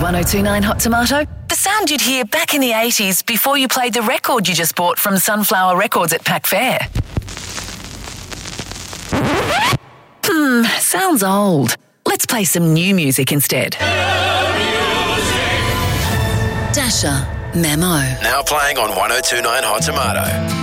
1029 Hot Tomato? The sound you'd hear back in the 80s before you played the record you just bought from Sunflower Records at Pack Fair. Sounds old. Let's play some new music instead. Dasher, Memo. Now playing on 1029 Hot Tomato.